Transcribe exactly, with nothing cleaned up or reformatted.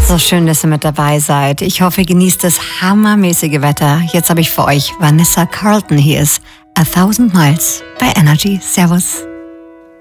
So schön, dass ihr mit dabei seid. Ich hoffe, ihr genießt das hammermäßige Wetter. Jetzt habe ich für euch Vanessa Carlton. Hier ist A Thousand Miles bei Energy. Servus.